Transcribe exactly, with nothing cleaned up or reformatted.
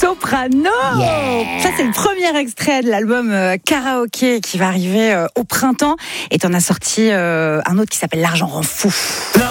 Soprano. Yeah. Ça, c'est le premier extrait de l'album euh, Karaoké qui va arriver euh, au printemps. Et t'en as sorti euh, un autre qui s'appelle L'argent rend fou. L'argent